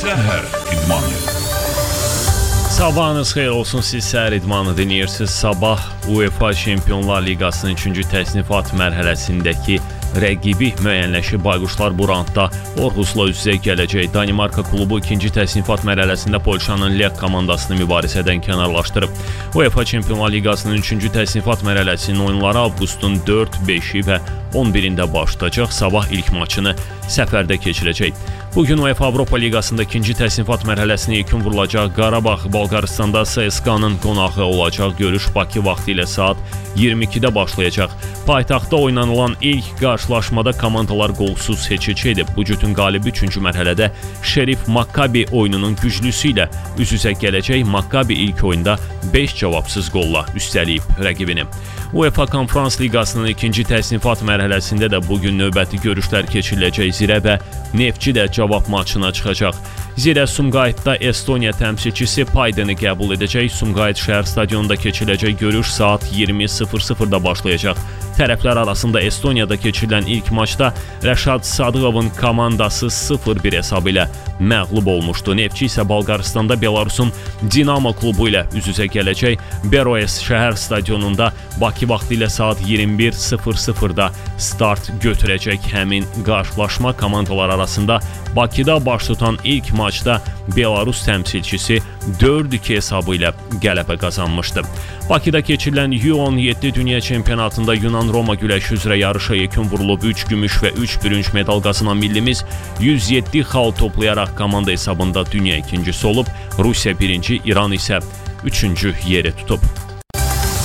Səhər İdmanı. Sabahınız xeyir olsun, siz Səhər İdmanı dinləyirsiniz. Sabah UEFA Çempionlar Liqasının 3-cü təsnifat mərhələsindəki rəqibi müəyyənləşib. Bayquşlar bu raundda Orhusla üz-üzə gələcək. Danimarka klubu 2-ci təsnifat mərhələsində Polşanın Lech komandasını mübarizədən kənarlaşdırıb. UEFA Çempionlar Liqasının 3-cü təsnifat mərhələsinin oyunları avqustun 4, 5-i və 11-də başlayacaq. Sabah ilk maçını səfərdə keçirəcək. Bugün UEFA Avropa Liqasında 2-ci təsnifat mərhələsinə yekun vurulacaq. Qarabağ Bolqarıstanda CSKA-nın qonağı olacaq. Görüş Bakı vaxtı ilə saat 22-də başlayacaq. Paytaxtda oynanılan ilk qarşılaşmada komandalar qolsuz heç-heç edib. Bu cütün qalibi 3-cü mərhələdə Şerif Maccabi oyununun güclüsü ilə üz-üzə gələcək. Maccabi ilk oyunda 5 cavabsız qolla üstəliyib rəqibini. UEFA Konferans Liqasının 2-ci təsnifat mərhələsində də bugün növbəti görüşlər keçiriləcək. Zirə və Neftçi də cavab maçına çıxacaq. Zirə Sumqayıtda Estoniya təmsilçisi Paydeni qəbul edəcək. Sumqayıt şəhər stadionunda keçiriləcək görüş saat 20:00-da başlayacaq. Tərəflər arasında Estoniyada keçirilən ilk maçda Rəşad Sadıqovun komandası 0-1 hesabı ilə məğlub olmuşdu. Neftçi isə Bolqarıstanda Belarusun Dinamo klubu ilə üz-üzə gələcək. Beroes şəhər stadionunda Bakı vaxtı ilə saat 21:00-da start götürəcək. Həmin qarşılaşma komandalar arasında Bakıda baş tutan ilk maçda Belarus təmsilçisi 4-2 hesabı ilə qələbə qazanmışdı. Bakıda keçirilən U17 Dünya Çempionatında Yunan-Roma güləşi üzrə yarışa yekun vurulub. 3 gümüş və 3 bürünc medal qazanan millimiz 107 xal toplayaraq komanda hesabında dünya ikincisi olub. Rusiya birinci, İran isə 3-cü yeri tutub.